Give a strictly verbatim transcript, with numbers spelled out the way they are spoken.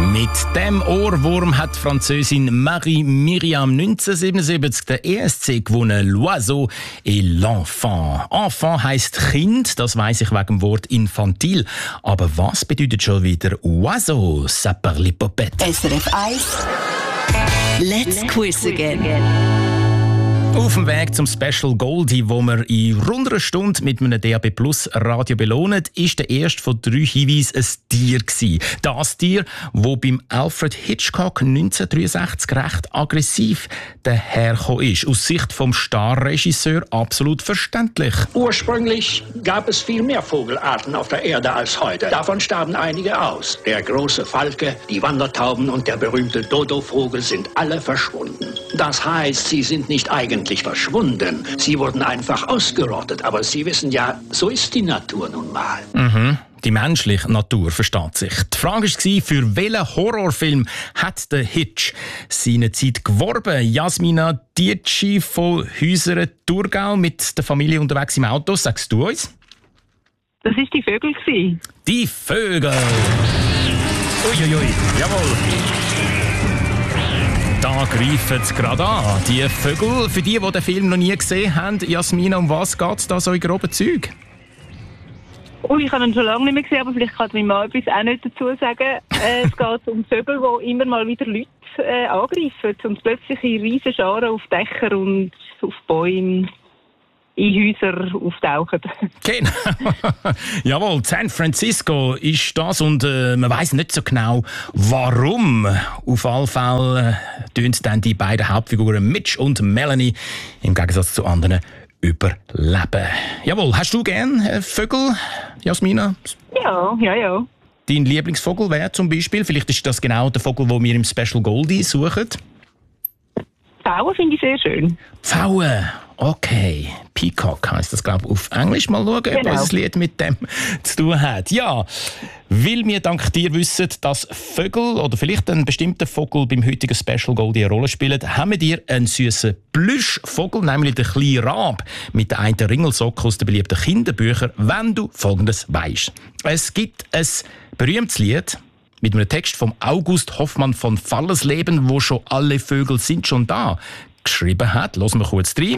Mit dem Ohrwurm hat die Französin Marie-Myriam neunzehnhundertsiebenundsiebzig den E S C gewonnen. L'Oiseau et l'Enfant. Enfant heisst Kind, das weiss ich wegen dem Wort infantil. Aber was bedeutet schon wieder Oiseau? Ça par les popettes. S R F eins. Let's quiz again. Auf dem Weg zum Special Goldie, wo wir in rund einer Stunde mit einem D A B Plus Radio belohnen, ist der erste von drei Hinweisen ein Tier gewesen. Das Tier, das beim Alfred Hitchcock neunzehnhundertdreiundsechzig recht aggressiv dahergekommen ist. Aus Sicht vom Starregisseur absolut verständlich. Ursprünglich gab es viel mehr Vogelarten auf der Erde als heute. Davon starben einige aus. Der große Falke, die Wandertauben und der berühmte Dodovogel sind alle verschwunden. Das heißt, sie sind nicht eigentlich verschwunden. Sie wurden einfach ausgerottet. Aber Sie wissen ja, so ist die Natur nun mal. Mhm. Die menschliche Natur versteht sich. Die Frage war, für welchen Horrorfilm hat der Hitch seine Zeit geworben? Jasmina Dietschi von Häusern Thurgau mit der Familie unterwegs im Auto. Sagst du uns? Das war die Vögel. Die Vögel! Uiuiui, ui. Jawohl! Da greifen sie gerade an. Die Vögel, für die, die den Film noch nie gesehen haben, Jasmina, um was geht es da so in groben Zügen? Oh, ich habe ihn schon lange nicht mehr gesehen, aber vielleicht kann mein Mann etwas auch nicht dazu sagen. Äh, es geht um Vögel, die immer mal wieder Leute äh, angreifen und plötzlich in riesen Scharen auf Dächer und auf Bäume in Häuser auftauchen. Genau. Jawohl, San Francisco ist das und äh, man weiss nicht so genau, warum. Auf alle Fälle äh, tun dann die beiden Hauptfiguren Mitch und Melanie im Gegensatz zu anderen überleben. Jawohl, hast du gern äh, Vögel, Jasmina? Ja, ja, ja. Dein Lieblingsvogel wäre zum Beispiel, vielleicht ist das genau der Vogel, den wir im Special Goldie suchen. Pfauen finde ich sehr schön. Pfauen, okay. Peacock heisst das, glaube ich, auf Englisch. Mal schauen, genau. ob unser Lied mit dem zu tun hat. Ja, weil wir dank dir wissen, dass Vögel oder vielleicht ein bestimmter Vogel beim heutigen Special Goldie eine Rolle spielen, haben wir dir einen süßen Plüschvogel, nämlich den kleinen Rab, mit der einen Ringelsocke aus den beliebten Kinderbüchern, wenn du Folgendes weisst. Es gibt ein berühmtes Lied mit einem Text von August Hoffmann von Fallersleben, wo schon alle Vögel sind schon da geschrieben hat. Hören wir kurz rein.